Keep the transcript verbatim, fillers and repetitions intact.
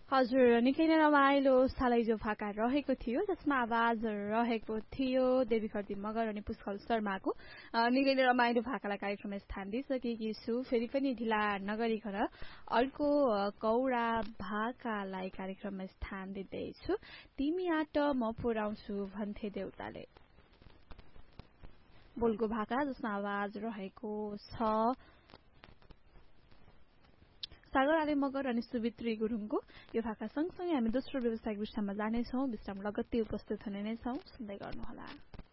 हजुर निकै नै रमाइलो सालैजो भाका रहेको थियो जसमा आवाज रहेको थियो देवी खर्ती मगर अनि पुष्कल शर्माको निकै नै रमाइलो भाकालाई कार्यक्रममा स्थान दिइसकेकी छु फेरि पनि ढिला नगरिकन अर्को कौडा भाकालाई कार्यक्रममा स्थान दिँदैछु तिमी आट म पुर्याउँछु भन्थे देउताले बोलको भाका जसमा आवाज रहेको छ सागर आले मगर अनि सुवित्री गुरुङको यो भाका सँगसँगै हामी दोस्रो व्यवसायिक विश्राममा जानेछौँ विश्राम लगत्तै उपस्थित हुने नै छौँ सुन्दै गर्नुहोला